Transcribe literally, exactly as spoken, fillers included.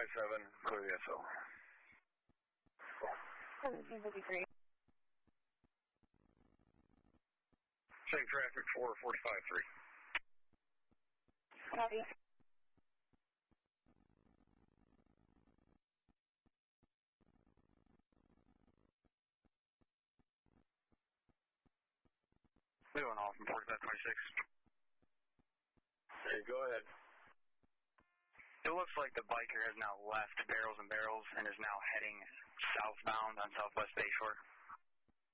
five seven, clear the S O. seventeen fifty-three. Check traffic for forty-five three. Copy. Doing off from forty-five twenty-six. Hey, go ahead. It looks like the biker has now left Barrels and Barrels and is now heading southbound on Southwest Bayshore.